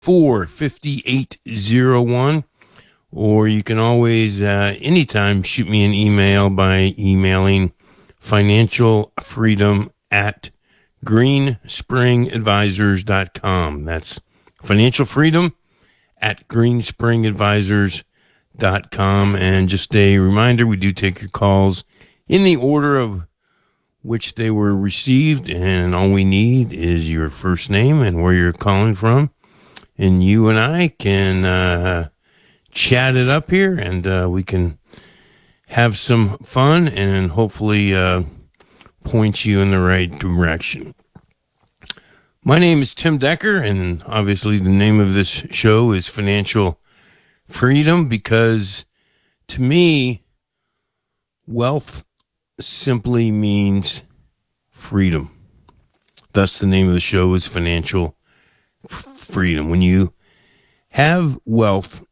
5801, or you can always anytime shoot me an email by emailing financialfreedom at greenspringadvisors.com. That's financial freedom at greenspringadvisors.com. And just a reminder, we do take your calls in the order of which they were received, and all we need is your first name and where you're calling from, and you and I can chat it up here, and we can have some fun and hopefully point you in the right direction. My name is Tim Decker, and obviously the name of this show is Financial Freedom, because to me, wealth simply means freedom. Thus, the name of the show is Financial Freedom. When you have wealth,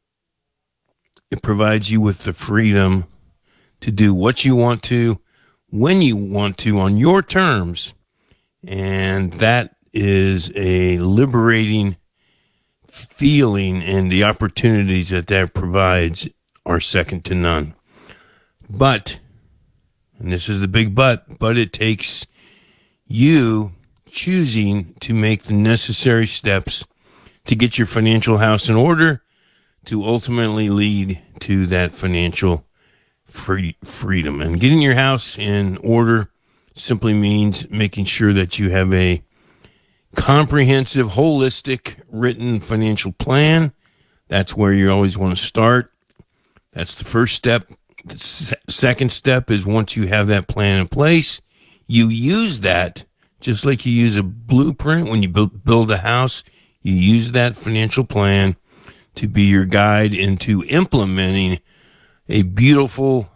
it provides you with the freedom to do what you want to, when you want to, on your terms. And that is a liberating feeling, and the opportunities that provides are second to none. But, and this is the big but it takes you choosing to make the necessary steps to get your financial house in order to ultimately lead to that financial freedom. And getting your house in order simply means making sure that you have a comprehensive, holistic, written financial plan. That's where you always want to start. That's the first step. The second step is, once you have that plan in place, you use that just like you use a blueprint when you build a house. You use that financial plan to be your guide into implementing a beautiful,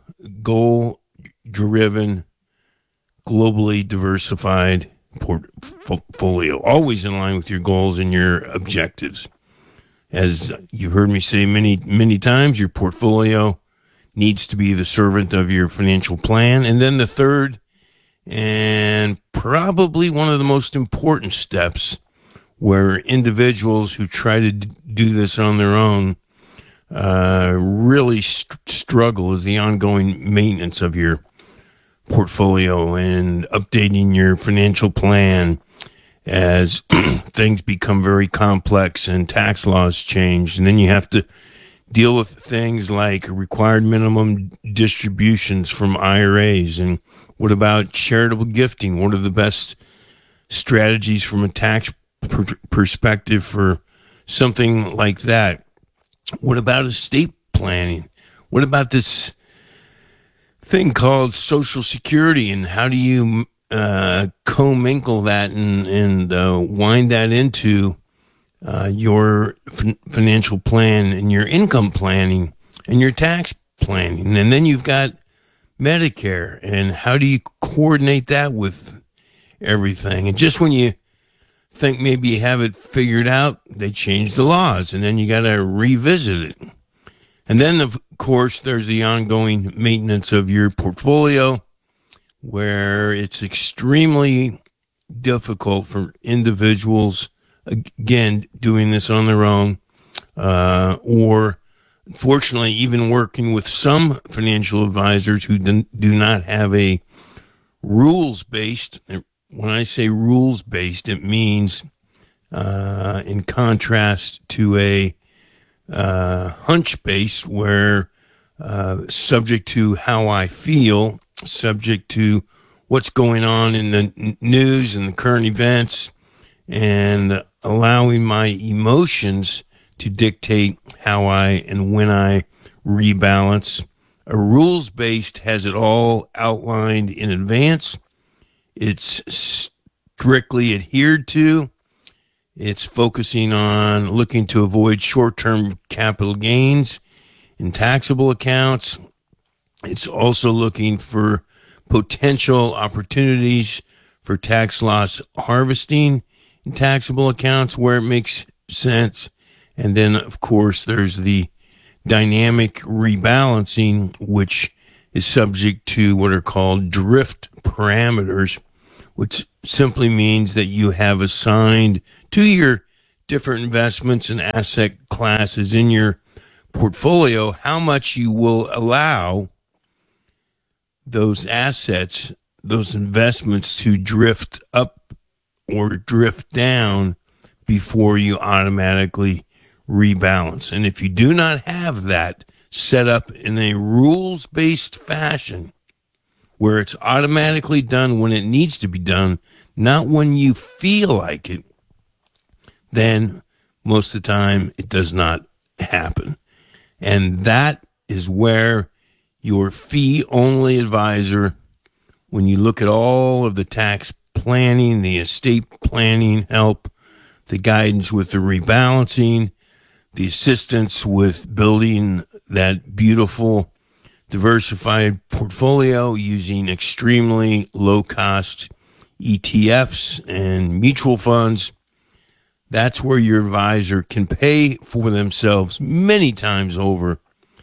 goal-driven, globally diversified portfolio, always in line with your goals and your objectives. As you've heard me say many, many times, your portfolio needs to be the servant of your financial plan. And then the third, and probably one of the most important steps, where individuals who try to do this on their own really struggle, is the ongoing maintenance of your portfolio and updating your financial plan as things become very complex and tax laws change. And then you have to deal with things like required minimum distributions from IRAs. And what about charitable gifting? What are the best strategies from a tax perspective for something like that? What about estate planning? What about this thing called Social Security, and how do you commingle that and wind that into your financial plan and your income planning and your tax planning? And then you've got Medicare, and how do you coordinate that with everything? And just when you think maybe you have it figured out, they change the laws, and then you got to revisit it. And then, of course, there's the ongoing maintenance of your portfolio, where it's extremely difficult for individuals, again, doing this on their own, or unfortunately even working with some financial advisors who do not have a rules-based. When I say rules-based, it means in contrast to a hunch-based, where subject to how I feel, subject to what's going on in the news and the current events, and allowing my emotions to dictate how I and when I rebalance. A rules-based has it all outlined in advance. It's strictly adhered to. It's focusing on looking to avoid short-term capital gains in taxable accounts. It's also looking for potential opportunities for tax loss harvesting in taxable accounts where it makes sense. And then, of course, there's the dynamic rebalancing, which is subject to what are called drift parameters, which simply means that you have assigned to your different investments and asset classes in your portfolio, how much you will allow those assets, those investments to drift up or drift down before you automatically rebalance. And if you do not have that set up in a rules-based fashion where it's automatically done when it needs to be done, not when you feel like it, then most of the time it does not happen. And that is where your fee-only advisor, when you look at all of the tax planning, the estate planning help, the guidance with the rebalancing, the assistance with building that beautiful diversified portfolio using extremely low-cost ETFs and mutual funds, that's where your advisor can pay for themselves many times over.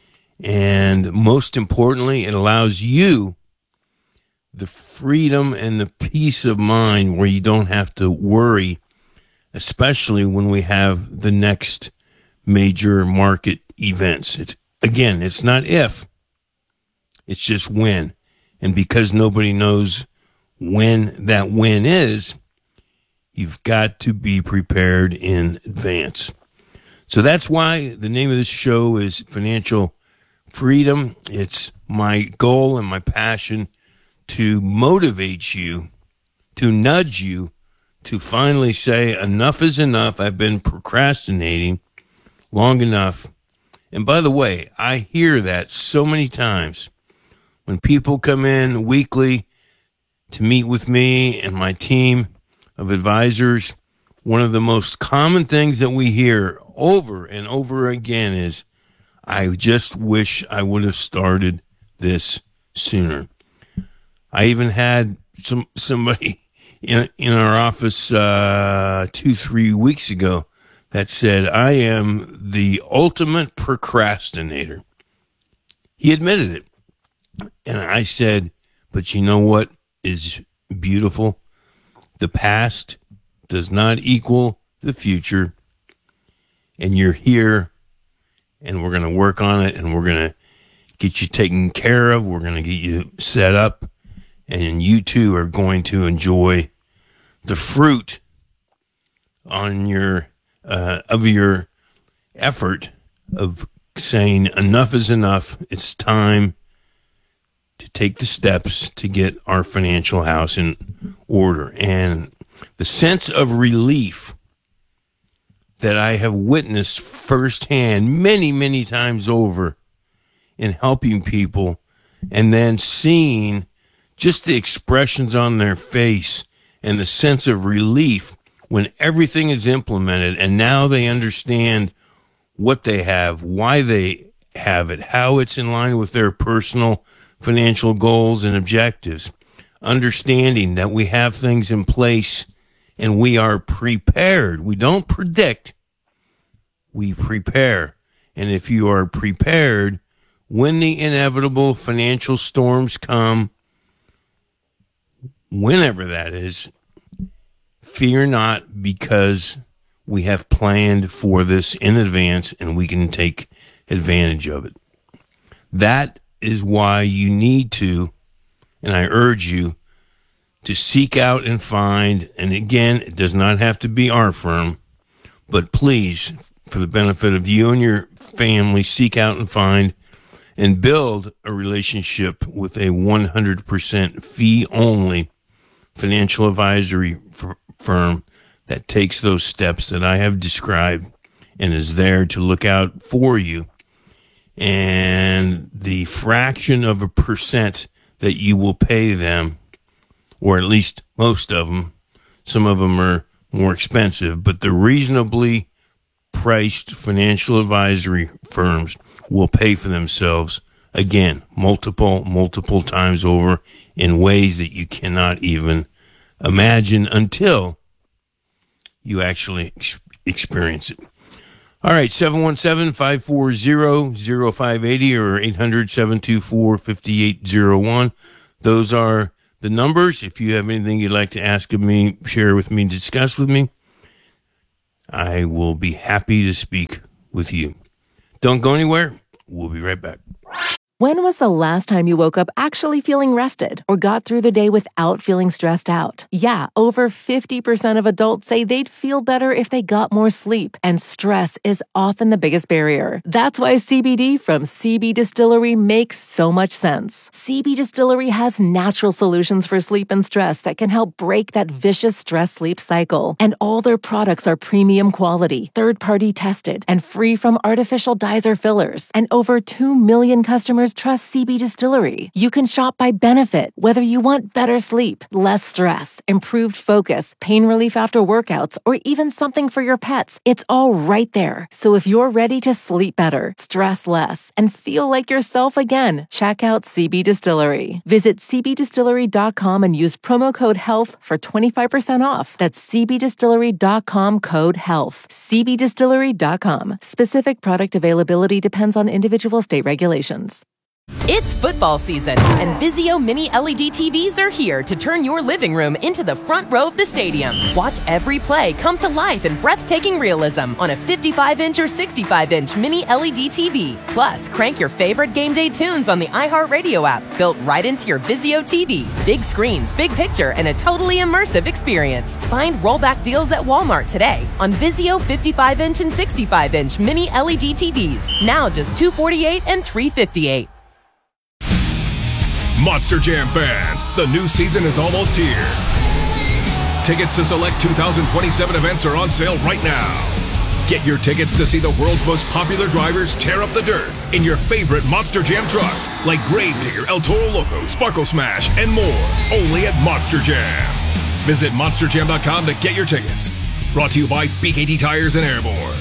And most importantly, it allows you the freedom and the peace of mind where you don't have to worry, especially when we have the next major market events. It's not if, it's just when. And because nobody knows when that when is, you've got to be prepared in advance. So that's why the name of this show is Financial Freedom. It's my goal and my passion to motivate you, to nudge you, to finally say enough is enough. I've been procrastinating long enough. And by the way, I hear that so many times when people come in weekly to meet with me and my team of advisors. One of the most common things that we hear over and over again is, I just wish I would have started this sooner. I even had somebody in our office 2-3 weeks ago that said, I am the ultimate procrastinator. He admitted it. And I said, but you know what is beautiful? The past does not equal the future. And you're here, and we're going to work on it, and we're going to get you taken care of. We're going to get you set up, and you too are going to enjoy the fruit on your of your effort of saying enough is enough. It's time to take the steps to get our financial house in order. And the sense of relief that I have witnessed firsthand many, many times over in helping people, and then seeing just the expressions on their face and the sense of relief when everything is implemented and now they understand what they have, why they have it, how it's in line with their personal financial goals and objectives, understanding that we have things in place and we are prepared. We don't predict, we prepare. And if you are prepared, when the inevitable financial storms come, whenever that is, fear not, because we have planned for this in advance and we can take advantage of it. That is why you need to, and I urge you, to seek out and find, and again, it does not have to be our firm, but please, for the benefit of you and your family, seek out and find and build a relationship with a 100% fee-only financial advisory firm that takes those steps that I have described and is there to look out for you. And the fraction of a percent that you will pay them, or at least most of them, some of them are more expensive, but the reasonably priced financial advisory firms will pay for themselves, again, multiple times over in ways that you cannot even imagine until you actually experience it. All right, 717-540-0580 or 800-724-5801. Those are the numbers. If you have anything you'd like to ask of me, share with me, discuss with me, I will be happy to speak with you. Don't go anywhere. We'll be right back. When was the last time you woke up actually feeling rested or got through the day without feeling stressed out? Yeah, over 50% of adults say they'd feel better if they got more sleep, and stress is often the biggest barrier. That's why CBD from CB Distillery makes so much sense. CB Distillery has natural solutions for sleep and stress that can help break that vicious stress-sleep cycle. And all their products are premium quality, third-party tested, and free from artificial dyes or fillers. And over 2 million customers trust CB Distillery. You can shop by benefit, whether you want better sleep, less stress, improved focus, pain relief after workouts, or even something for your pets. It's all right there. So if you're ready to sleep better, stress less, and feel like yourself again, check out CB Distillery. Visit cbdistillery.com and use promo code HEALTH for 25% off. That's cbdistillery.com, code HEALTH. cbdistillery.com. Specific product availability depends on individual state regulations. It's football season, and Vizio Mini LED TVs are here to turn your living room into the front row of the stadium. Watch every play come to life in breathtaking realism on a 55-inch or 65-inch Mini LED TV. Plus, crank your favorite game day tunes on the iHeartRadio app, built right into your Vizio TV. Big screens, big picture, and a totally immersive experience. Find rollback deals at Walmart today on Vizio 55-inch and 65-inch Mini LED TVs. Now just $248 and $358. Monster Jam fans, the new season is almost here. Tickets to select 2027 events are on sale right now. Get your tickets to see the world's most popular drivers tear up the dirt in your favorite Monster Jam trucks like Gravedigger, El Toro Loco, Sparkle Smash, and more. Only at Monster Jam. Visit monsterjam.com to get your tickets. Brought to you by BKT Tires and Airborne.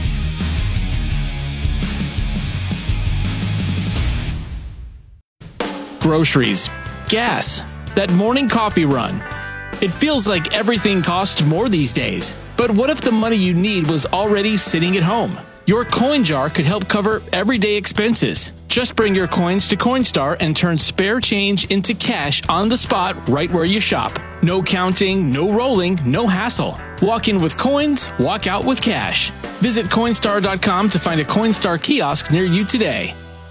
Groceries, gas, that morning coffee run. It feels like everything costs more these days. But what if the money you need was already sitting at home? Your coin jar could help cover everyday expenses. Just bring your coins to Coinstar and turn spare change into cash on the spot right where you shop. No counting, no rolling, no hassle. Walk in with coins, walk out with cash. Visit Coinstar.com to find a Coinstar kiosk near you today.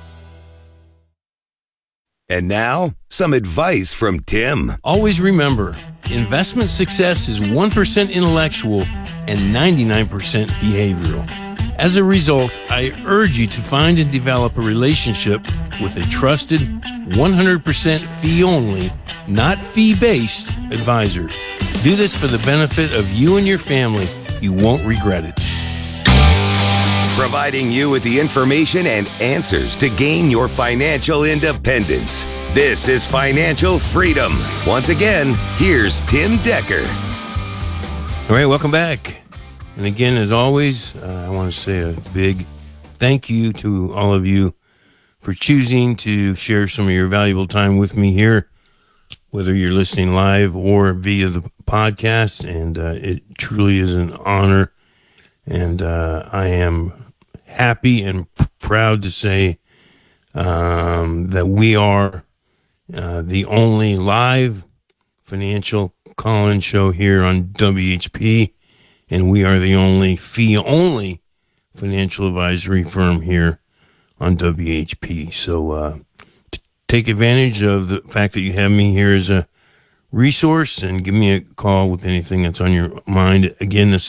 And now, some advice from Tim. Always remember, investment success is 1% intellectual and 99% behavioral. As a result, I urge you to find and develop a relationship with a trusted, 100% fee-only, not fee-based advisor. Do this for the benefit of you and your family. You won't regret it. Providing you with the information and answers to gain your financial independence. This is Financial Freedom. Once again, here's Tim Decker. All right, welcome back. And again, as always, I want to say a big thank you to all of you for choosing to share some of your valuable time with me here, whether you're listening live or via the podcast. And it truly is an honor. And I am happy and proud to say that we are the only live financial call-in show here on WHP, and we are the only fee-only financial advisory firm here on WHP. So take advantage of the fact that you have me here as a resource and give me a call with anything that's on your mind. Again, the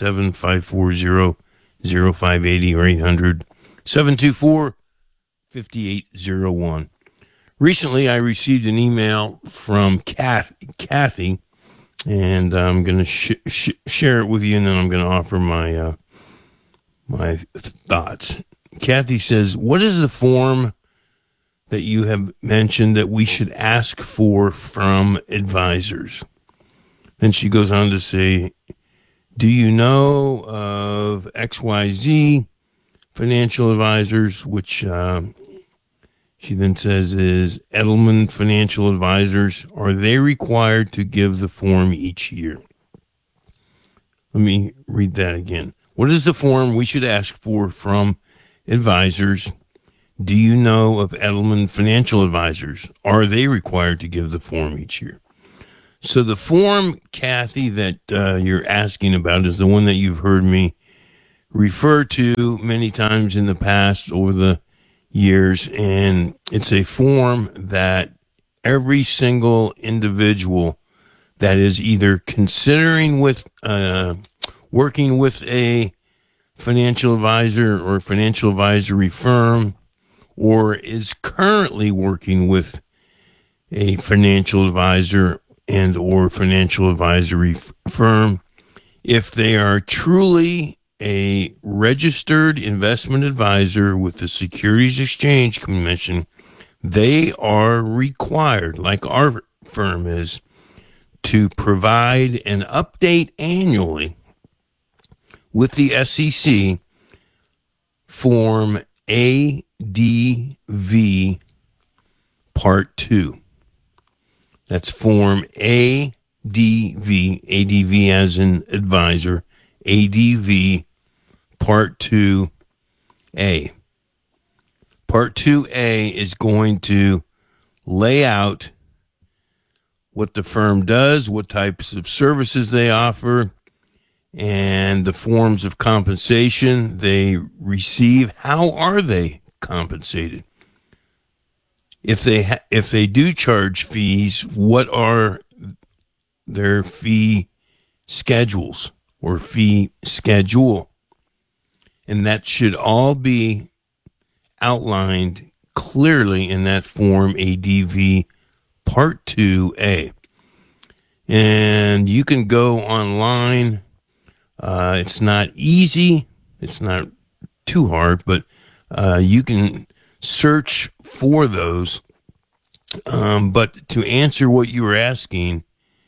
717-540-0580 or 800-724-5801. Recently, I received an email from Kathy, and I'm going to share it with you, and then I'm going to offer my my thoughts. Kathy says, what is the form that you have mentioned that we should ask for from advisors? Then she goes on to say, do you know of XYZ financial advisors, which she then says is Edelman Financial Advisors. Are they required to give the form each year? Let me read that again. What is the form we should ask for from advisors? Do you know of Edelman Financial Advisors? Are they required to give the form each year? So the form, Kathy, that you're asking about is the one that you've heard me refer to many times in the past over the years, and it's a form that every single individual that is either considering working with a financial advisor or financial advisory firm, or is currently working with a financial advisor and or financial advisory firm, if they are truly a registered investment advisor with the Securities Exchange Commission, they are required, like our firm is, to provide an update annually with the SEC Form ADV Part 2. That's Form ADV, ADV as in advisor, ADV Part 2A. Part 2A is going to lay out what the firm does, what types of services they offer, and the forms of compensation they receive. How are they compensated? If they do charge fees, what are their fee schedules or fee schedule? And that should all be outlined clearly in that Form ADV Part 2A. And you can go online. It's not easy. It's not too hard, but you can search for those. But to answer what you were asking,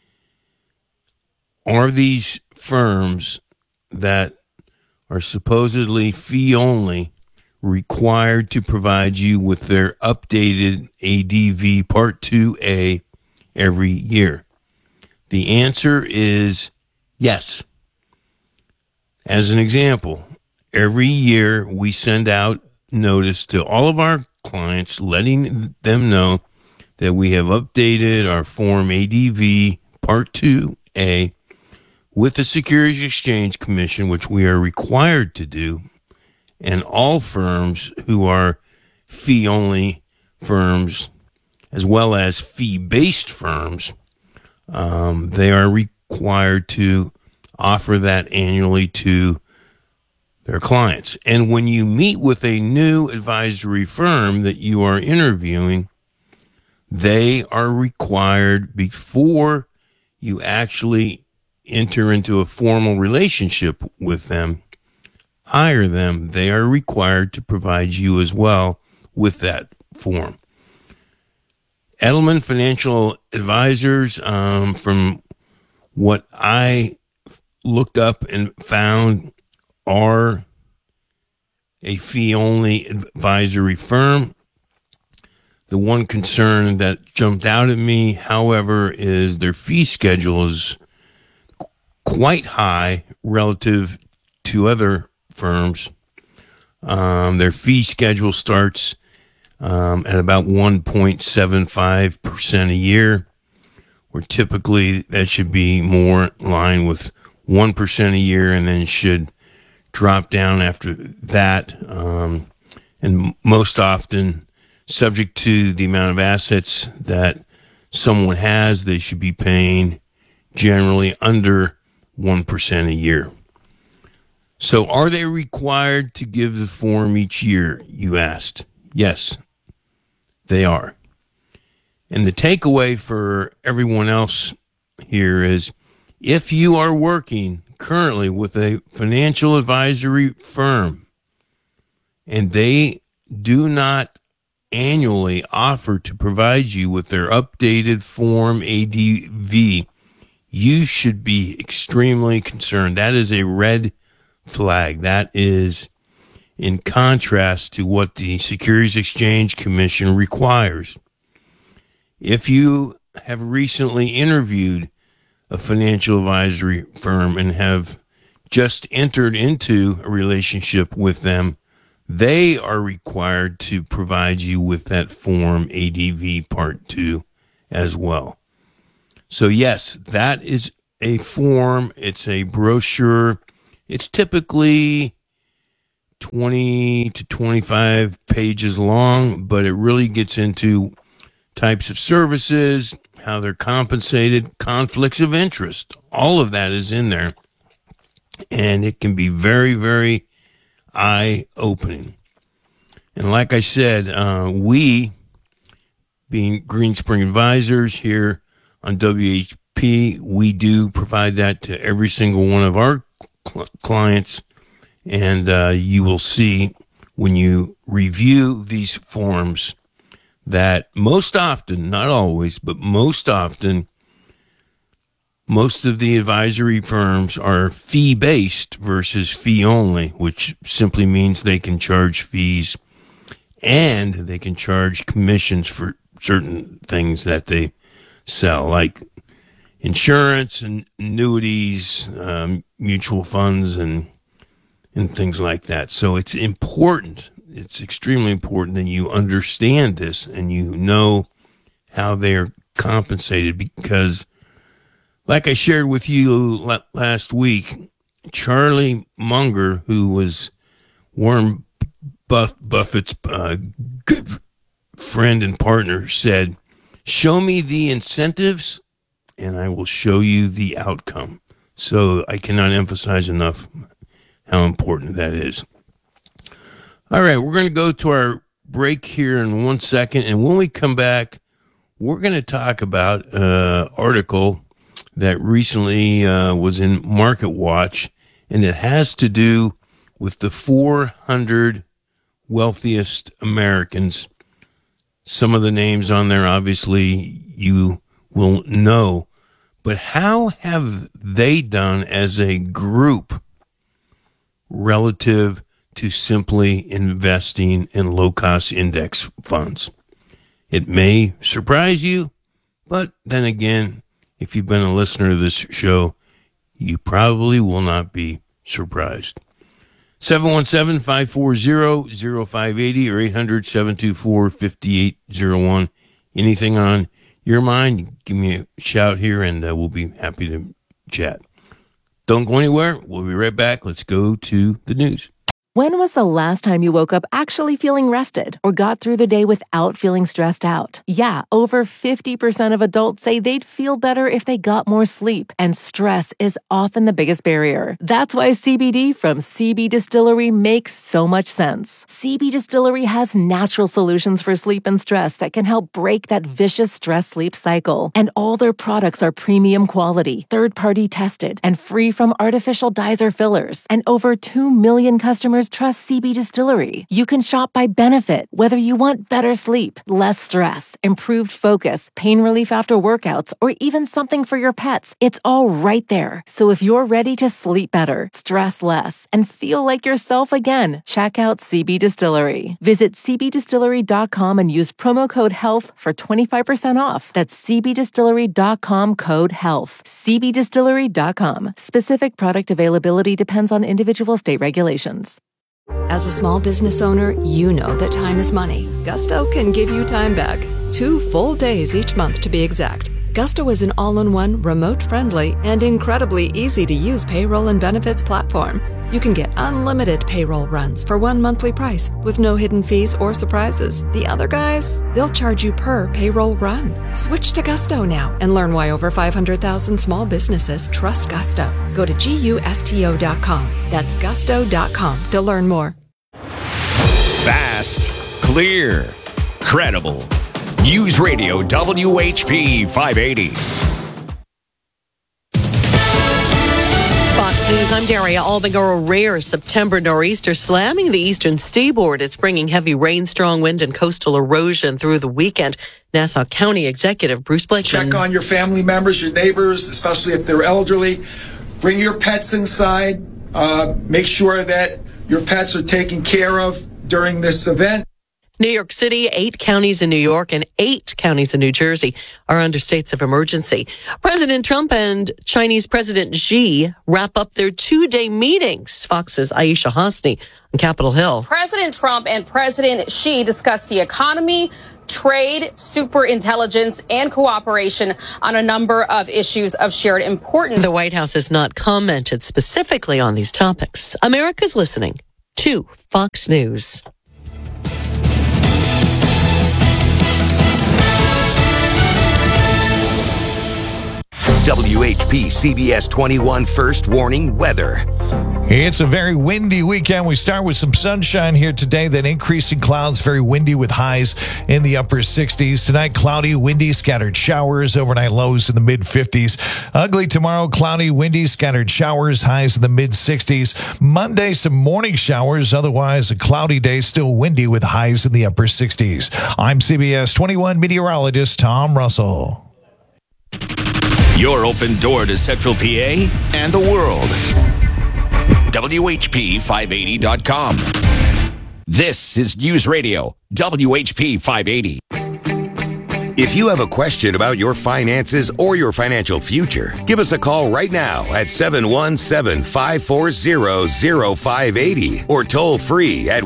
are these firms that are supposedly fee only required to provide you with their updated ADV Part 2A every year? The answer is yes. As an example, every year we send out notice to all of our clients letting them know that we have updated our Form ADV Part 2A with the Securities Exchange Commission, which we are required to do. And all firms who are fee-only firms, as well as fee-based firms, they are required to offer that annually to their clients. And when you meet with a new advisory firm that you are interviewing, they are required, before you actually enter into a formal relationship with them, hire them, they are required to provide you as well with that form. Edelman Financial Advisors, from what I looked up and found, are a fee-only advisory firm. The one concern that jumped out at me, however, is their fee schedule is quite high relative to other firms. Their fee schedule starts at about 1.75% a year, where typically that should be more in line with 1% a year, and then should drop down after that. And most often, subject to the amount of assets that someone has, they should be paying generally under 1% a year. So are they required to give the form each year, you asked? Yes, they are. And the takeaway for everyone else here is, if you are working currently with a financial advisory firm and they do not annually offer to provide you with their updated Form ADV, you should be extremely concerned. That is a red flag. That is in contrast to what the Securities Exchange Commission requires. If you have recently interviewed a financial advisory firm and have just entered into a relationship with them, they are required to provide you with that Form ADV Part 2 as well. So yes, that is a form. It's a brochure. It's typically 20 to 25 pages long, but it really gets into types of services, how they're compensated, conflicts of interest. All of that is in there. And it can be very, very eye-opening. And like I said, we, being Greenspring Advisors here on WHP, we do provide that to every single one of our clients. And you will see when you review these forms that most often, not always, but most often, most of the advisory firms are fee-based versus fee-only, which simply means they can charge fees and they can charge commissions for certain things that they sell, like insurance and annuities, mutual funds, and things like that. So it's important. It's extremely important that you understand this and you know how they're compensated, because like I shared with you last week, Charlie Munger, who was Warren Buffett's good friend and partner, said, "Show me the incentives and I will show you the outcome." So I cannot emphasize enough how important that is. All right, we're going to go to our break here in 1 second. And when we come back, we're going to talk about an article that recently was in Market Watch, and it has to do with the 400 wealthiest Americans. Some of the names on there, obviously, you will know. But how have they done as a group relative to simply investing in low-cost index funds? It may surprise you, but then again, if you've been a listener to this show, you probably will not be surprised. 717-540-0580 or 800-724-5801. Anything on your mind, give me a shout here and we'll be happy to chat. Don't go anywhere. We'll be right back. Let's go to the news. When was the last time you woke up actually feeling rested or got through the day without feeling stressed out? Yeah, over 50% of adults say they'd feel better if they got more sleep, and stress is often the biggest barrier. That's why CBD from CB Distillery makes so much sense. CB Distillery has natural solutions for sleep and stress that can help break that vicious stress-sleep cycle. And all their products are premium quality, third-party tested, and free from artificial dyes or fillers. And over 2 million customers trust CB Distillery. You can shop by benefit, whether you want better sleep, less stress, improved focus, pain relief after workouts, or even something for your pets. It's all right there. So if you're ready to sleep better, stress less, and feel like yourself again, check out CB Distillery. Visit cbdistillery.com and use promo code HEALTH for 25% off. That's cbdistillery.com, code HEALTH. cbdistillery.com. Specific product availability depends on individual state regulations. As a small business owner, you know that time is money. Gusto can give you time back. 2 full days each month to be exact. Gusto is an all-in-one, remote-friendly, and incredibly easy-to-use payroll and benefits platform. You can get unlimited payroll runs for one monthly price with no hidden fees or surprises. The other guys, they'll charge you per payroll run. Switch to Gusto now and learn why over 500,000 small businesses trust Gusto. Go to GUSTO.com. That's gusto.com to learn more. Fast, clear, credible. News Radio WHP 580. Fox News, I'm Daria Albinger. A rare September nor'easter slamming the eastern seaboard. It's bringing heavy rain, strong wind, and coastal erosion through the weekend. Nassau County Executive Bruce Blakeman. Check on your family members, your neighbors, especially if they're elderly. Bring your pets inside. Make sure that your pets are taken care of during this event. New York City, 8 counties in New York and 8 counties in New Jersey are under states of emergency. President Trump and Chinese President Xi wrap up their 2-day meetings. Fox's Aisha Hosni on Capitol Hill. President Trump and President Xi discussed the economy, trade, superintelligence, and cooperation on a number of issues of shared importance. The White House has not commented specifically on these topics. America's listening to Fox News. WHP CBS 21 First Warning Weather. It's a very windy weekend. We start with some sunshine here today, then increasing clouds, very windy with highs in the upper 60s. Tonight, cloudy, windy, scattered showers, overnight lows in the mid 50s. Ugly tomorrow, cloudy, windy, scattered showers, highs in the mid 60s. Monday, some morning showers, otherwise a cloudy day, still windy with highs in the upper 60s. I'm CBS 21 meteorologist Tom Russell. Your open door to Central PA and the world. WHP580.com. This is News Radio, WHP 580. If you have a question about your finances or your financial future, give us a call right now at 717-540-0580 or toll free at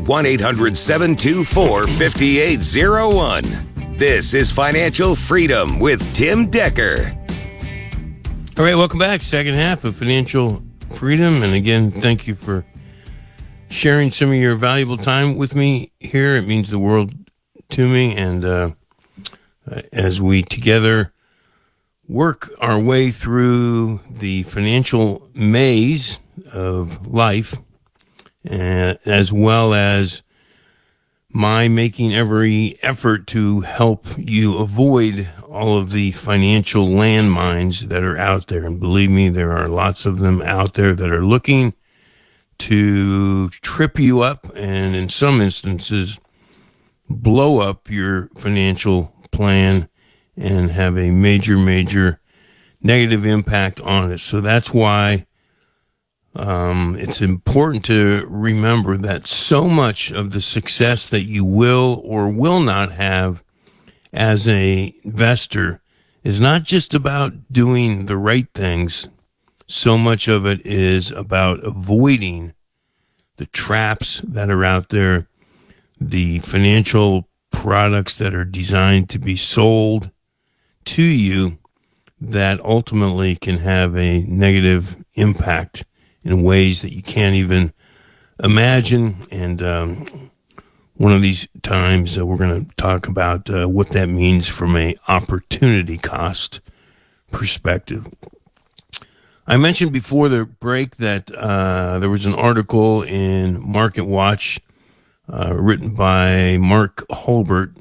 1-800-724-5801. This is Financial Freedom with Tim Decker. All right, welcome back. Second half of Financial Freedom. And again, thank you for sharing some of your valuable time with me here. It means the world to me. And as we together work our way through the financial maze of life, as well as my making every effort to help you avoid all of the financial landmines that are out there. And believe me, there are lots of them out there that are looking to trip you up and in some instances blow up your financial plan and have a major, major negative impact on it. So that's why it's important to remember that so much of the success that you will or will not have as an investor is not just about doing the right things. So much of it is about avoiding the traps that are out there, the financial products that are designed to be sold to you that ultimately can have a negative impact in ways that you can't even imagine. And one of these times we're going to talk about what that means from an opportunity cost perspective. I mentioned before the break that there was an article in Market Watch written by Mark Hulbert.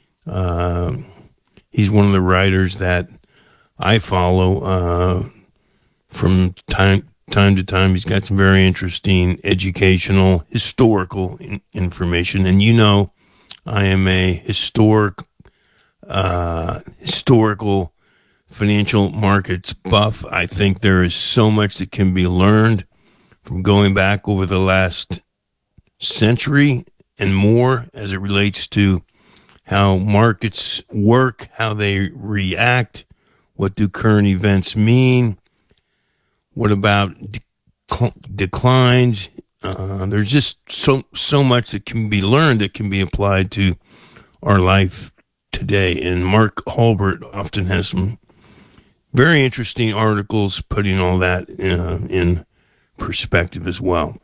He's one of the writers that I follow from time to time. He's got some very interesting educational, historical information. And you know, I am a historical financial markets buff. I think there is so much that can be learned from going back over the last century and more as it relates to how markets work, how they react, what do current events mean, what about declines? There's just so much that can be learned that can be applied to our life today. And Mark Hulbert often has some very interesting articles putting all that in perspective as well.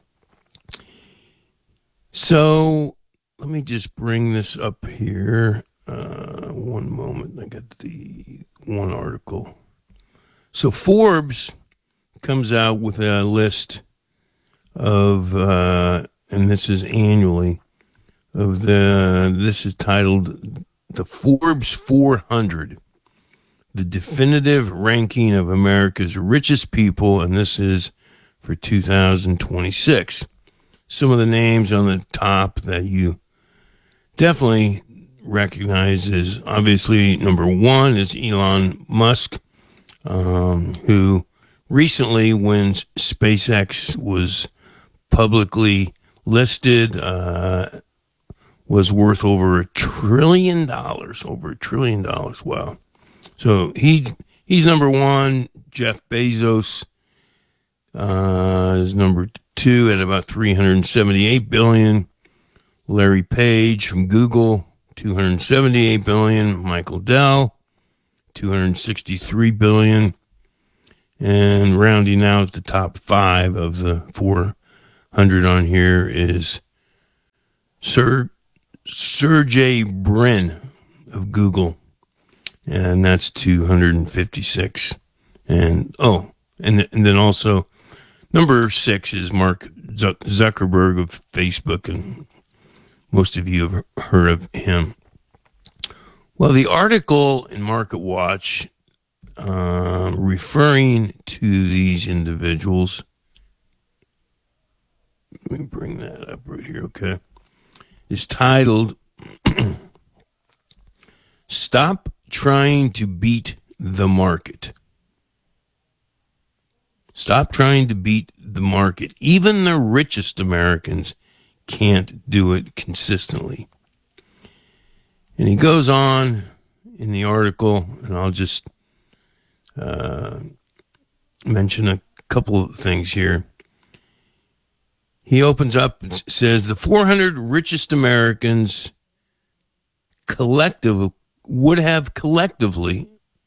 So let me just bring this up here. One moment. I got the one article. So Forbes comes out with a list of, and this is annually, this is titled the Forbes 400, the definitive ranking of America's richest people, and this is for 2026. Some of the names on the top that you definitely recognize is obviously number one is Elon Musk, who recently, when SpaceX was publicly listed, was worth over $1 trillion. Over $1 trillion. Wow. So he's number one. Jeff Bezos is number two at about $378 billion. Larry Page from Google, $278 billion. Michael Dell, $263 billion. And rounding out the top 5 of the 400 on here is Sergey Brin of Google, and that's 256. And then also number 6 is Mark Zuckerberg of Facebook, and most of you have heard of him. Well, the article in MarketWatch referring to these individuals, let me bring that up right here, okay, is titled Stop Trying to Beat the Market. Stop trying to beat the market. Even the richest Americans can't do it consistently. And he goes on in the article, and I'll just mention a couple of things here. He opens up and says the 400 richest Americans would have collectively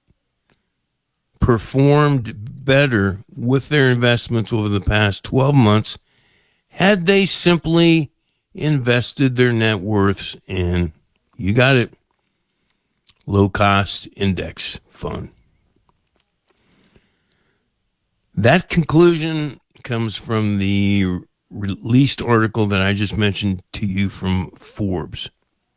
performed better with their investments over the past 12 months had they simply invested their net worths in, you got it, low-cost index fund. That conclusion comes from the released article that I just mentioned to you from Forbes.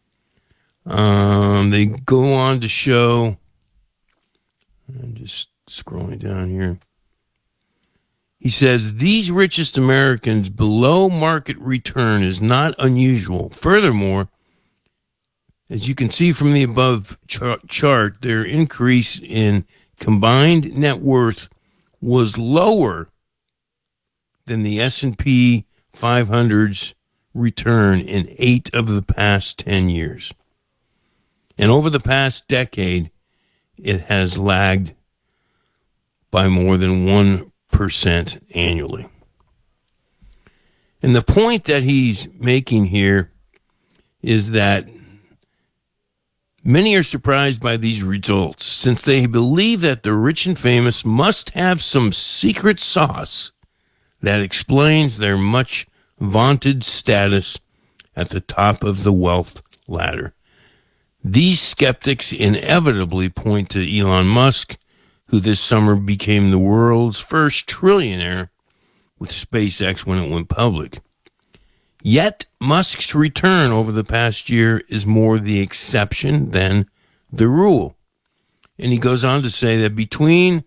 They go on to show, I'm just scrolling down here. He says these richest Americans below market return is not unusual. Furthermore, as you can see from the above chart, their increase in combined net worth was lower than the S&P 500's return in 8 of the past 10 years. And over the past decade, it has lagged by more than 1% annually. And the point that he's making here is that many are surprised by these results, since they believe that the rich and famous must have some secret sauce that explains their much vaunted status at the top of the wealth ladder. These skeptics inevitably point to Elon Musk, who this summer became the world's first trillionaire with SpaceX when it went public. Yet, Musk's return over the past year is more the exception than the rule. And he goes on to say that between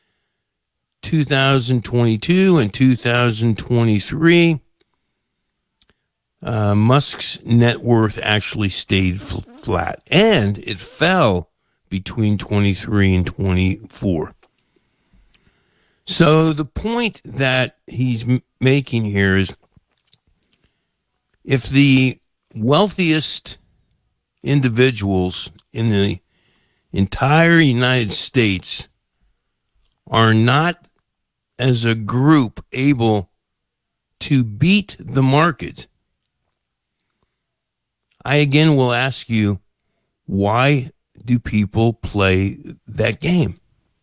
2022 and 2023, Musk's net worth actually stayed flat, and it fell between 23 and 24. So the point that he's making here is, if the wealthiest individuals in the entire United States are not, as a group, able to beat the market, I again will ask you, why do people play that game?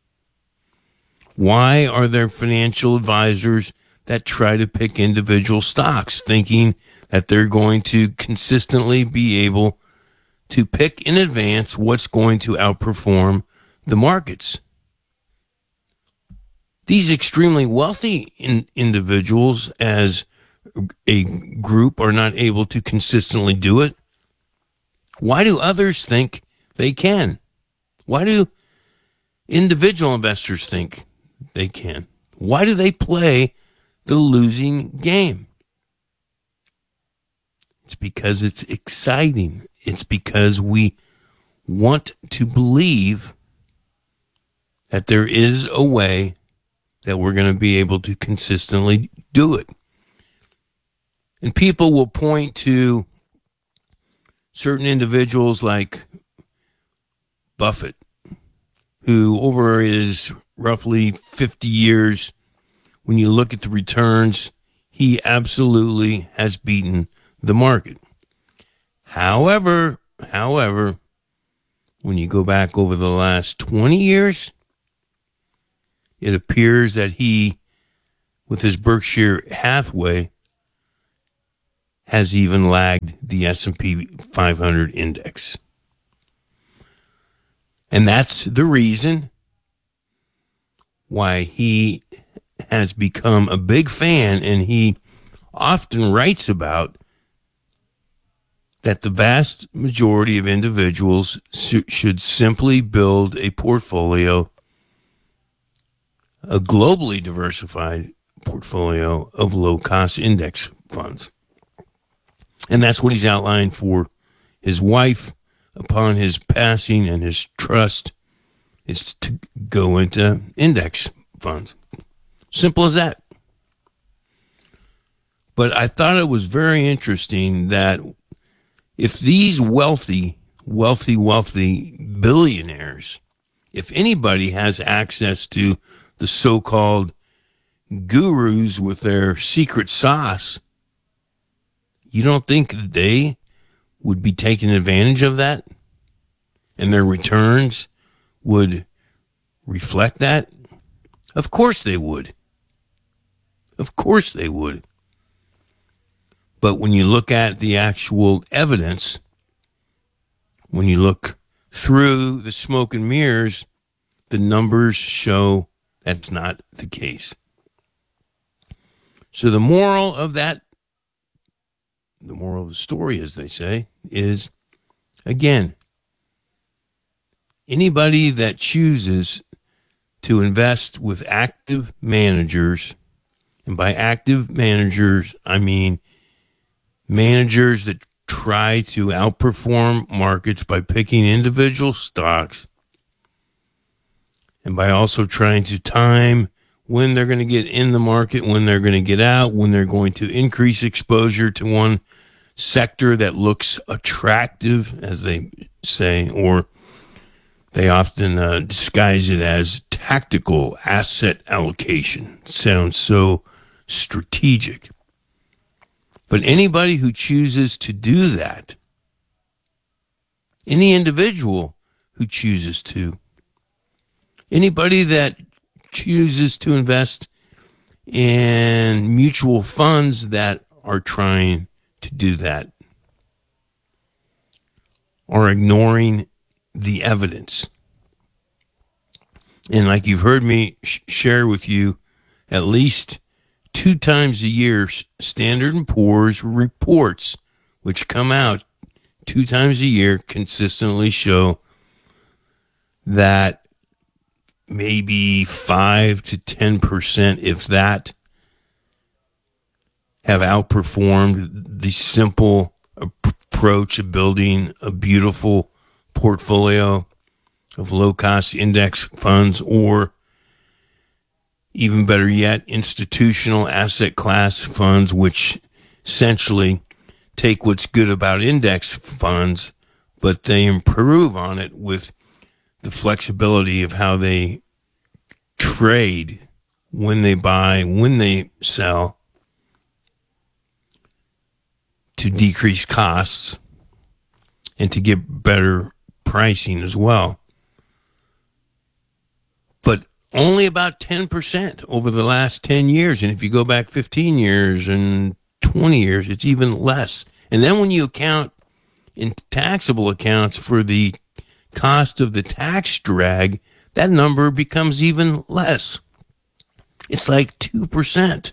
Why are there financial advisors that try to pick individual stocks, thinking that they're going to consistently be able to pick in advance what's going to outperform the markets? These extremely wealthy individuals as a group are not able to consistently do it. Why do others think they can? Why do individual investors think they can? Why do they play the losing game? It's because it's exciting. It's because we want to believe that there is a way that we're going to be able to consistently do it. And people will point to certain individuals like Buffett, who over his roughly 50 years, when you look at the returns, he absolutely has beaten the market. However, However, when you go back over the last 20 years, it appears that he, with his Berkshire Hathaway, has even lagged the S&P 500 index. And that's the reason why he has become a big fan, and he often writes about that the vast majority of individuals should simply build a portfolio, a globally diversified portfolio of low-cost index funds. And that's what he's outlined for his wife upon his passing, and his trust is to go into index funds. Simple as that. But I thought it was very interesting that if these wealthy billionaires, if anybody has access to the so-called gurus with their secret sauce, you don't think they would be taking advantage of that? And their returns would reflect that? Of course they would. Of course they would. But when you look at the actual evidence, when you look through the smoke and mirrors, the numbers show that's not the case. So the moral of the story, as they say, is, again, anybody that chooses to invest with active managers, and by active managers, I mean managers that try to outperform markets by picking individual stocks, and by also trying to time when they're going to get in the market, when they're going to get out, when they're going to increase exposure to one sector that looks attractive, as they say, or they often disguise it as tactical asset allocation. Sounds so strategic. But anybody who chooses to do that, any individual who chooses to, anybody that chooses to invest in mutual funds that are trying to do that, are ignoring the evidence. And like you've heard me share with you, at least 2 times a year, Standard & Poor's reports, which come out 2 times a year, consistently show that maybe 5 to 10%, if that, have outperformed the simple approach of building a beautiful portfolio of low-cost index funds, or even better yet, institutional asset class funds, which essentially take what's good about index funds, but they improve on it with the flexibility of how they trade, when they buy, when they sell, to decrease costs and to get better pricing as well. But only about 10% over the last 10 years. And if you go back 15 years and 20 years, it's even less. And then when you account in taxable accounts for the cost of the tax drag, that number becomes even less. It's like 2%.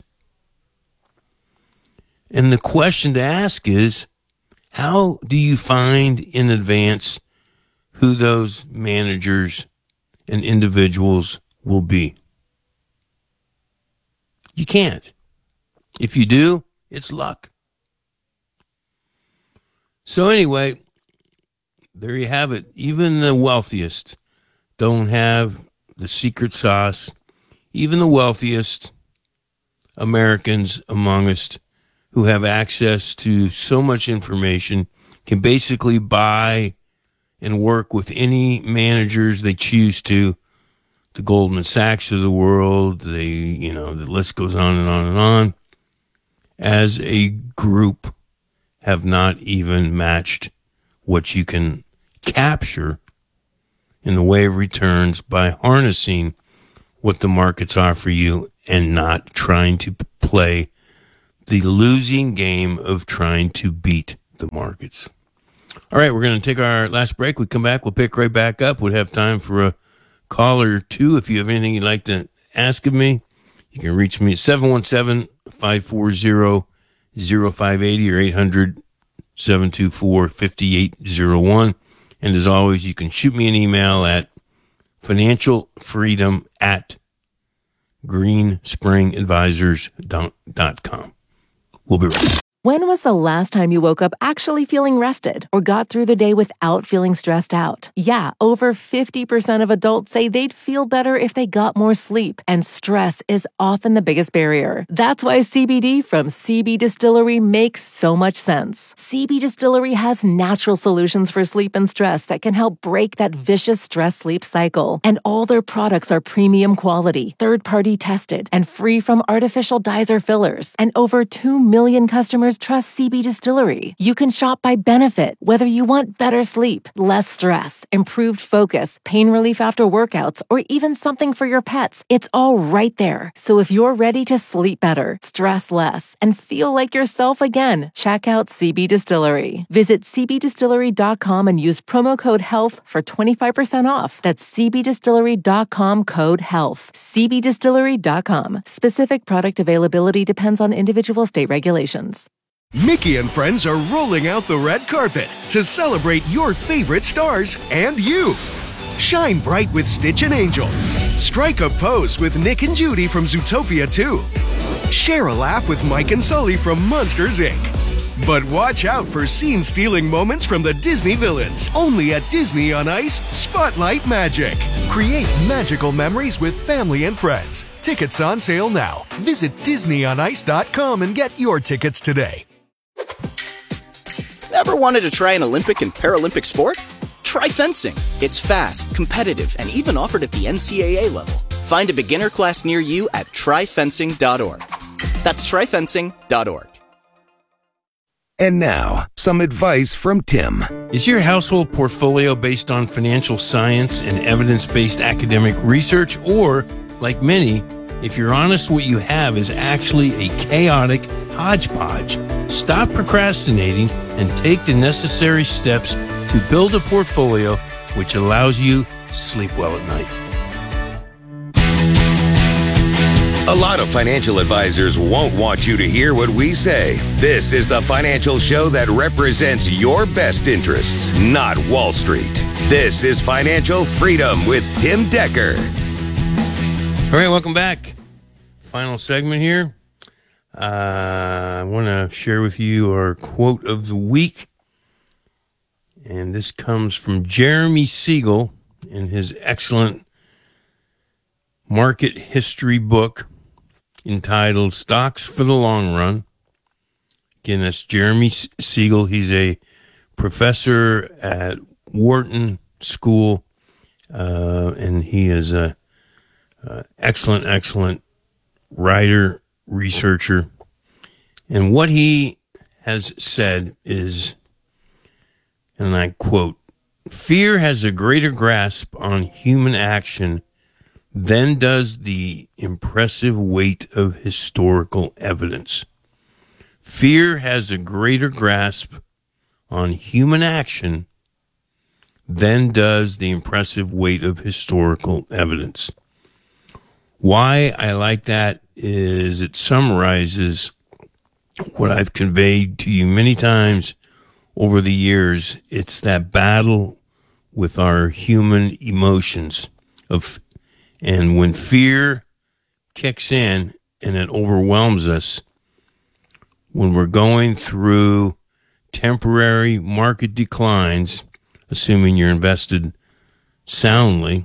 And the question to ask is, how do you find in advance who those managers and individuals will be? You can't. If you do, it's luck. So anyway, there you have it. Even the wealthiest don't have the secret sauce. Even the wealthiest Americans among us who have access to so much information can basically buy and work with any managers they choose to. The Goldman Sachs of the world, the list goes on and on and on. As a group, have not even matched what you can capture in the way of returns by harnessing what the markets offer you and not trying to play the losing game of trying to beat the markets. All right, we're going to take our last break. We come back, we'll pick right back up. We'll have time for a call or two. If you have anything you'd like to ask of me, you can reach me at 717-540-0580 or 800-724-5801. And as always, you can shoot me an email at financialfreedom@greenspringadvisors.com. We'll be right back. When was the last time you woke up actually feeling rested or got through the day without feeling stressed out? Yeah, over 50% of adults say they'd feel better if they got more sleep, and stress is often the biggest barrier. That's why CBD from CB Distillery makes so much sense. CB Distillery has natural solutions for sleep and stress that can help break that vicious stress-sleep cycle. And all their products are premium quality, third-party tested, and free from artificial dyes or fillers. And over 2 million customers trust CB Distillery. You can shop by benefit, whether you want better sleep, less stress, improved focus, pain relief after workouts, or even something for your pets. It's all right there. So if you're ready to sleep better, stress less, and feel like yourself again, check out CB Distillery. Visit cbdistillery.com and use promo code HEALTH for 25% off. That's cbdistillery.com, code HEALTH. cbdistillery.com. Specific product availability depends on individual state regulations. Mickey and friends are rolling out the red carpet to celebrate your favorite stars and you. Shine bright with Stitch and Angel. Strike a pose with Nick and Judy from Zootopia 2. Share a laugh with Mike and Sully from Monsters, Inc. But watch out for scene-stealing moments from the Disney villains. Only at Disney on Ice Spotlight Magic. Create magical memories with family and friends. Tickets on sale now. Visit DisneyOnIce.com and get your tickets today. Ever wanted to try an Olympic and Paralympic sport? Try fencing. It's fast, competitive, and even offered at the NCAA level. Find a beginner class near you at tryfencing.org. That's tryfencing.org. And now, some advice from Tim. Is your household portfolio based on financial science and evidence-based academic research? Or, like many, if you're honest, what you have is actually a chaotic hodgepodge? Stop procrastinating and take the necessary steps to build a portfolio which allows you to sleep well at night. A lot of financial advisors won't want you to hear what we say. This is the financial show that represents your best interests, not Wall Street. This is Financial Freedom with Tim Decker. All right, welcome back. Final segment here. I want to share with you our quote of the week. And this comes from Jeremy Siegel in his excellent market history book entitled Stocks for the Long Run. Again, that's Jeremy Siegel. He's a professor at Wharton School, and he is a excellent writer, researcher. And what he has said is, and I quote, "Fear has a greater grasp on human action than does the impressive weight of historical evidence." Fear has a greater grasp on human action than does the impressive weight of historical evidence. Why I like that is it summarizes what I've conveyed to you many times over the years. It's that battle with our human emotions and when fear kicks in and it overwhelms us, when we're going through temporary market declines, assuming you're invested soundly,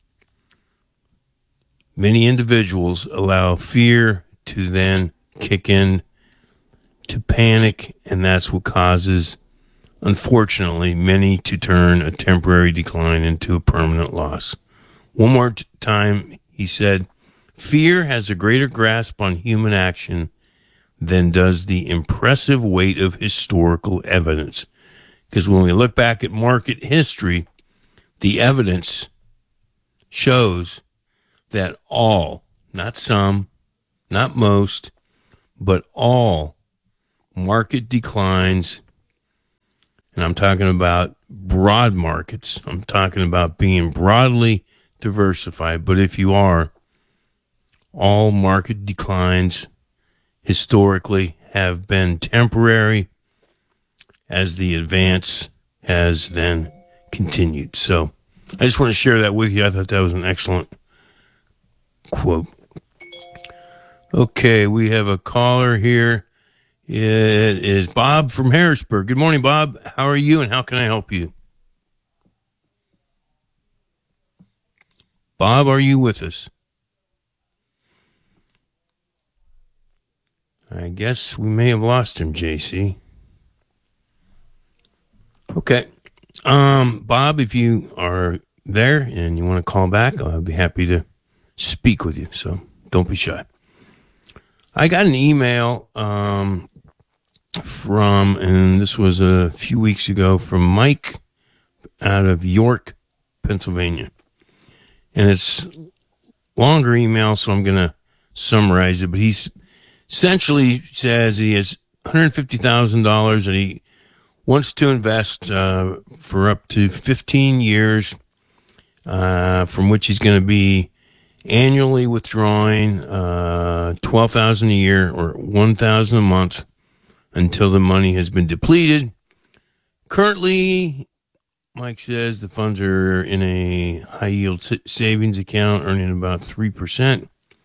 many individuals allow fear to then kick in to panic, and that's what causes, unfortunately, many to turn a temporary decline into a permanent loss. One more time, he said, "Fear has a greater grasp on human action than does the impressive weight of historical evidence." Because when we look back at market history, the evidence shows that all, not some, not most, but all market declines, and I'm talking about broad markets, I'm talking about being broadly diversified, but if you are, all market declines historically have been temporary as the advance has then continued. So I just want to share that with you. I thought that was an excellent quote. Okay, we have a caller here. It is Bob from Harrisburg. Good morning, Bob. How are you and how can I help you? Bob, are you with us? I guess we may have lost him, JC. Okay. Bob, if you are there and you want to call back, I'll be happy to speak with you. So don't be shy. I got an email from, and this was a few weeks ago, from Mike out of York, Pennsylvania. And it's longer email, so I'm going to summarize it. But he's essentially says he has $150,000 that he wants to invest for up to 15 years, from which he's going to be annually withdrawing $12,000 a year or $1,000 a month until the money has been depleted. Currently, Mike says the funds are in a high-yield savings account, earning about 3%.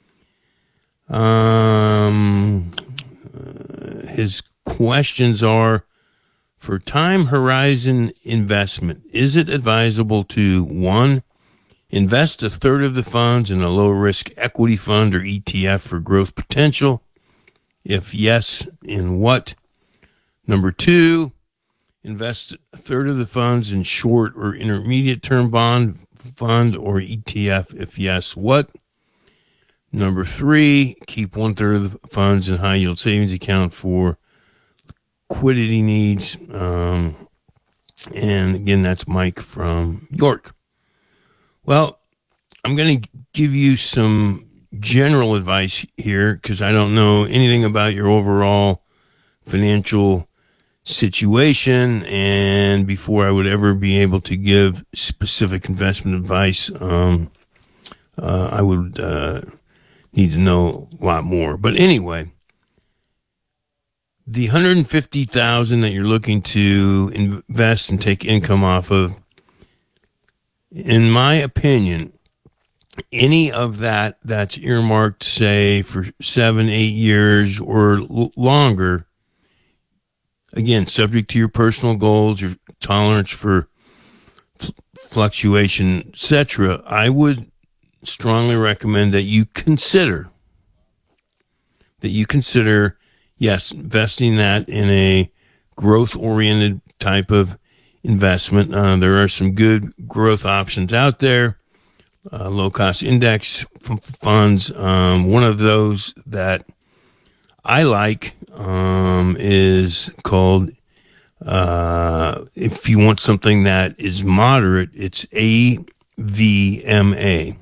His questions are, for time horizon investment, is it advisable to, 1, invest a third of the funds in a low-risk equity fund or ETF for growth potential? If yes, in what? Number 2, invest a third of the funds in short or intermediate term bond fund or ETF. If yes, what? Number 3, keep 1/3 of the funds in high yield savings account for liquidity needs. And again, that's Mike from York. Well, I'm going to give you some general advice here because I don't know anything about your overall financial situation, and before I would ever be able to give specific investment advice, I would need to know a lot more. But anyway, the $150,000 that you're looking to invest and take income off of, in my opinion, any of that's earmarked, say, for 7-8 years or longer, again, subject to your personal goals, your tolerance for fluctuation, etc., I would strongly recommend that you consider, yes, investing that in a growth-oriented type of investment. There are some good growth options out there, low-cost index funds. One of those that I like is called, if you want something that is moderate, it's AVMA.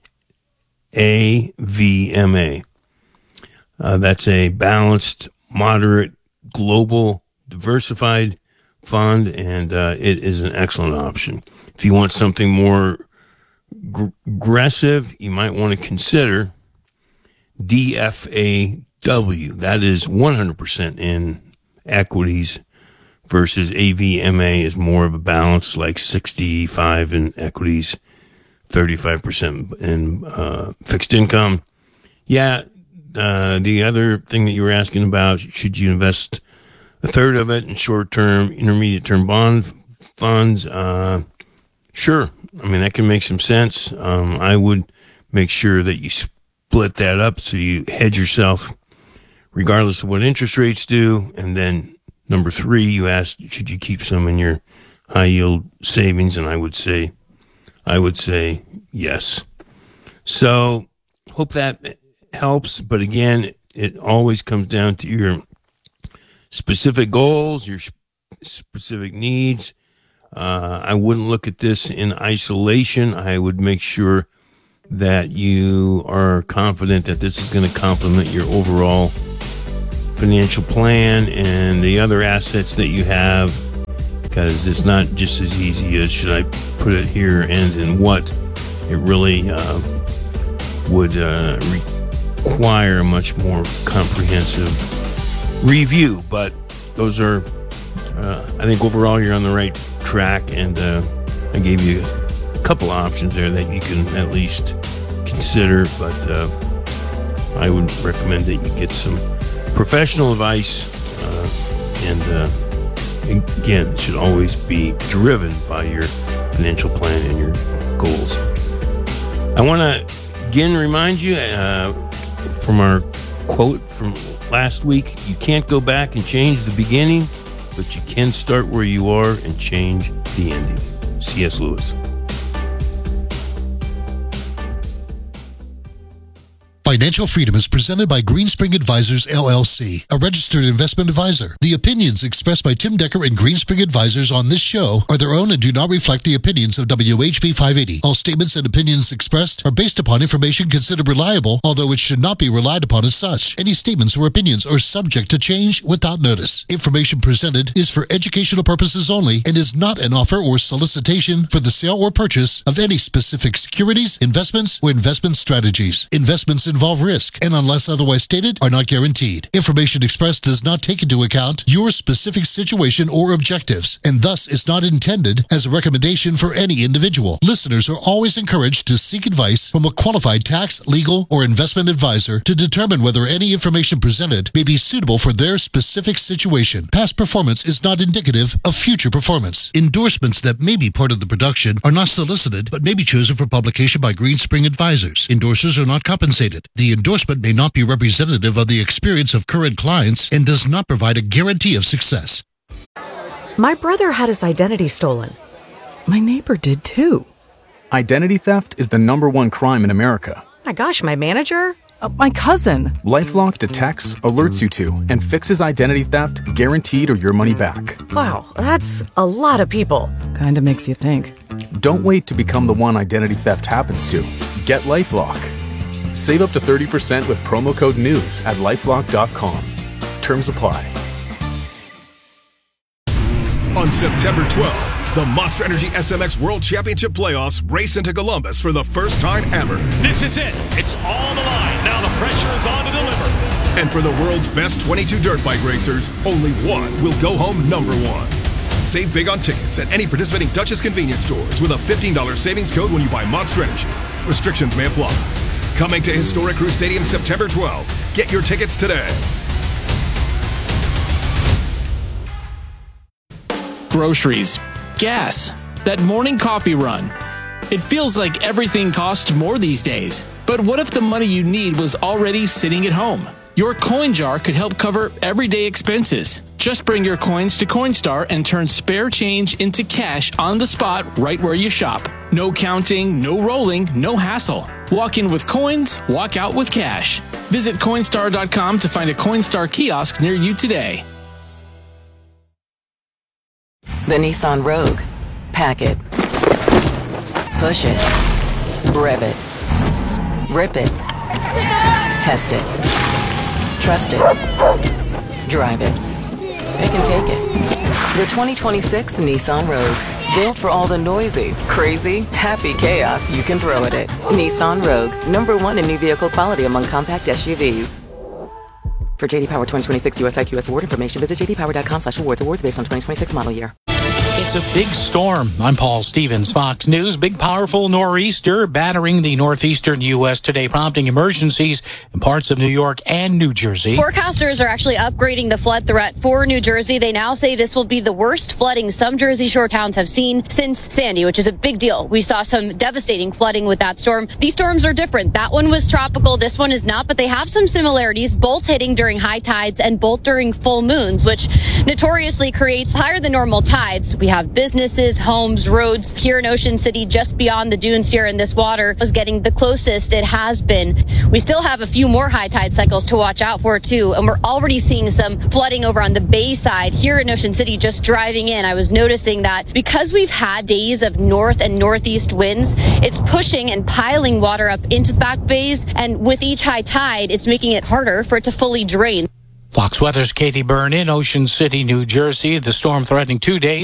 AVMA. That's a balanced, moderate, global, diversified fund, and it is an excellent option. If you want something more aggressive, you might want to consider DFAW. That is 100% in equities versus AVMA is more of a balance, like 65 in equities, 35% in fixed income. Yeah, the other thing that you were asking about, should you invest a third of it in short-term, intermediate-term bond funds? Sure. I mean, that can make some sense. I would make sure that you split that up so you hedge yourself regardless of what interest rates do. And then number 3, you asked, should you keep some in your high-yield savings? And I would say yes. So hope that helps. But again, it always comes down to your specific goals, your specific needs. I wouldn't look at this in isolation. I would make sure that you are confident that this is going to complement your overall financial plan and the other assets that you have, because it's not just as easy as should I put it here and in what. It really would require a much more comprehensive review, but those are I think overall you're on the right track, and I gave you a couple options there that you can at least consider, but I would recommend that you get some professional advice, and again, it should always be driven by your financial plan and your goals. I want to again remind you from our quote from last week, you can't go back and change the beginning, but you can start where you are and change the ending. C.S. Lewis. Financial Freedom is presented by Greenspring Advisors, LLC, a registered investment advisor. The opinions expressed by Tim Decker and Greenspring Advisors on this show are their own and do not reflect the opinions of WHB 580. All statements and opinions expressed are based upon information considered reliable, although it should not be relied upon as such. Any statements or opinions are subject to change without notice. Information presented is for educational purposes only and is not an offer or solicitation for the sale or purchase of any specific securities, investments, or investment strategies. Investments involve risk and, unless otherwise stated, are not guaranteed. Information expressed does not take into account your specific situation or objectives, and thus is not intended as a recommendation for any individual. Listeners are always encouraged to seek advice from a qualified tax, legal, or investment advisor to determine whether any information presented may be suitable for their specific situation. Past performance is not indicative of future performance. Endorsements that may be part of the production are not solicited but may be chosen for publication by Greenspring Advisors. Endorsers are not compensated. The endorsement may not be representative of the experience of current clients and does not provide a guarantee of success. My brother had his identity stolen. My neighbor did too. Identity theft is the #1 crime in America. My gosh, my manager? My cousin. LifeLock detects, alerts you to, and fixes identity theft guaranteed or your money back. Wow, that's a lot of people. Kinda makes you think. Don't wait to become the one identity theft happens to. Get LifeLock. Save up to 30% with promo code NEWS at LifeLock.com. Terms apply. On September 12th, the Monster Energy SMX World Championship Playoffs race into Columbus for the first time ever. This is it. It's all on the line. Now the pressure is on to deliver. And for the world's best 22 dirt bike racers, only one will go home #1. Save big on tickets at any participating Duchess convenience stores with a $15 savings code when you buy Monster Energy. Restrictions may apply. Coming to Historic Crew Stadium September 12th. Get your tickets today. Groceries, gas, that morning coffee run. It feels like everything costs more these days. But what if the money you need was already sitting at home? Your coin jar could help cover everyday expenses. Just bring your coins to Coinstar and turn spare change into cash on the spot right where you shop. No counting, no rolling, no hassle. Walk in with coins, walk out with cash. Visit Coinstar.com to find a Coinstar kiosk near you today. The Nissan Rogue. Pack it. Push it. Rev it. Rip it. Test it. Trust it. Drive it. It can take it. The 2026 Nissan Rogue. Built for all the noisy, crazy, happy chaos you can throw at it. Nissan Rogue. #1 in new vehicle quality among compact SUVs. For JD Power 2026 US IQS award information, visit jdpower.com/awards. Awards based on 2026 model year. It's a big storm. I'm Paul Stevens, Fox News. Big, powerful nor'easter battering the northeastern U.S. today, prompting emergencies in parts of New York and New Jersey. Forecasters are actually upgrading the flood threat for New Jersey. They now say this will be the worst flooding some Jersey Shore towns have seen since Sandy, which is a big deal. We saw some devastating flooding with that storm. These storms are different. That one was tropical. This one is not, but they have some similarities, both hitting during high tides and both during full moons, which notoriously creates higher than normal tides. We have have businesses, homes, roads. Here in Ocean City, just beyond the dunes here, and this water was getting the closest it has been. We still have a few more high tide cycles to watch out for too, and we're already seeing some flooding over on the bay side here in Ocean City. Just driving in, I was noticing that because we've had days of north and northeast winds, it's pushing and piling water up into the back bays, and with each high tide, it's making it harder for it to fully drain. Fox Weather's Katie Byrne in Ocean City, New Jersey. The storm threatening 2 days.